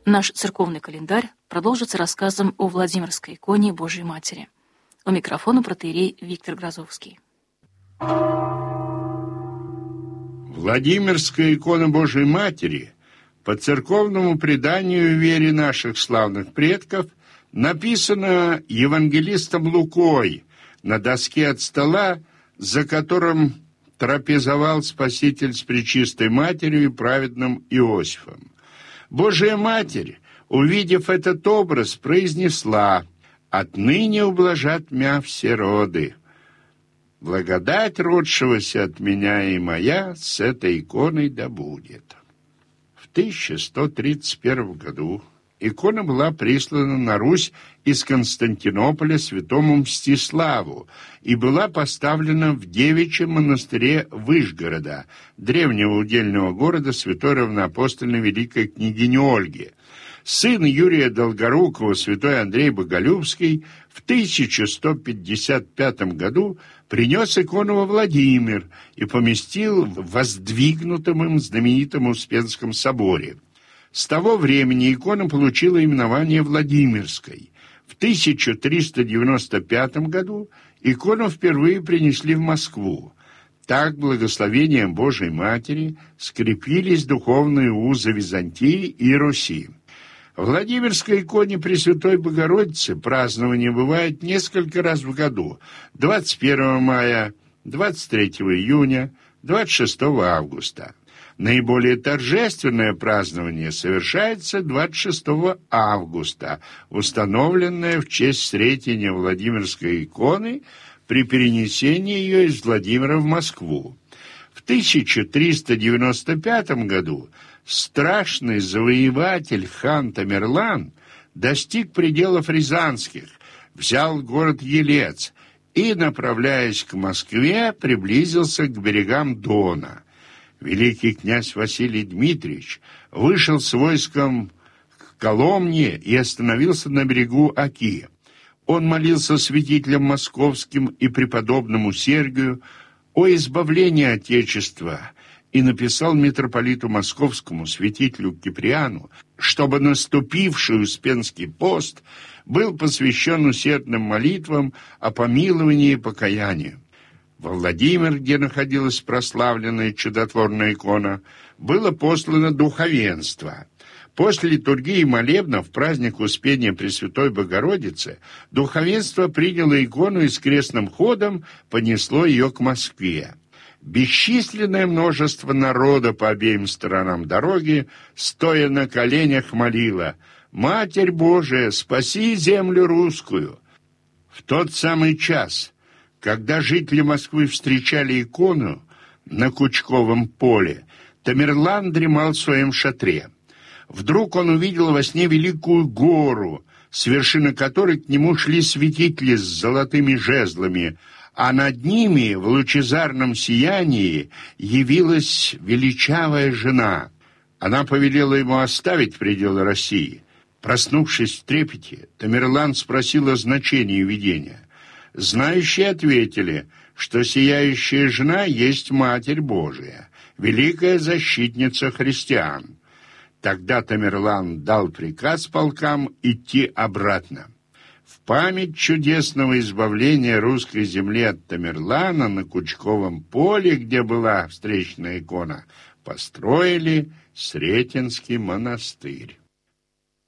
Наш церковный календарь продолжится рассказом о Владимирской иконе Божией Матери. У микрофона протоиерей Виктор Грозовский. Владимирская икона Божией Матери по церковному преданию и вере наших славных предков написана евангелистом Лукой на доске от стола, за которым трапезовал Спаситель с Пречистой Матерью и праведным Иосифом. Божия Матерь, увидев этот образ, произнесла: «Отныне ублажат мя все роды. Благодать родшегося от меня и моя с этой иконой да будет». В 1131 году икона была прислана на Русь из Константинополя святому Мстиславу и была поставлена в девичьем монастыре Выжгорода, древнего удельного города святой равноапостольной великой княгини Ольги. Сын Юрия Долгорукова, святой Андрей Боголюбский, в 1155 году принес икону во Владимир и поместил в воздвигнутом им знаменитом Успенском соборе. С того времени икона получила именование Владимирской. В 1395 году икону впервые принесли в Москву. Так благословением Божией Матери скрепились духовные узы Византии и Руси. В Владимирской иконе Пресвятой Богородицы празднование бывает несколько раз в году: 21 мая, 23 июня, 26 августа. Наиболее торжественное празднование совершается 26 августа, установленное в честь Сретения Владимирской иконы при перенесении ее из Владимира в Москву. В 1395 году страшный завоеватель хан Тамерлан достиг пределов рязанских, взял город Елец и, направляясь к Москве, приблизился к берегам Дона. Великий князь Василий Дмитриевич вышел с войском к Коломне и остановился на берегу Оки. Он молился святителям московским и преподобному Сергию о избавлении Отечества и написал митрополиту московскому святителю Киприану, чтобы наступивший Успенский пост был посвящен усердным молитвам о помиловании и покаянии. Во Владимир, где находилась прославленная чудотворная икона, было послано духовенство. После литургии молебна в праздник Успения Пресвятой Богородицы духовенство приняло икону и с крестным ходом понесло ее к Москве. Бесчисленное множество народа по обеим сторонам дороги, стоя на коленях, молило: «Матерь Божия, спаси землю русскую!» В тот самый час, когда жители Москвы встречали икону на Кучковом поле, Тамерлан дремал в своем шатре. Вдруг он увидел во сне великую гору, с вершины которой к нему шли святители с золотыми жезлами, а над ними в лучезарном сиянии явилась величавая жена. Она повелела ему оставить пределы России. Проснувшись в трепете, Тамерлан спросил о значении видения. Знающие ответили, что сияющая жена есть Матерь Божия, великая защитница христиан. Тогда Тамерлан дал приказ полкам идти обратно. В память чудесного избавления русской земли от Тамерлана на Кучковом поле, где была встречная икона, построили Сретенский монастырь.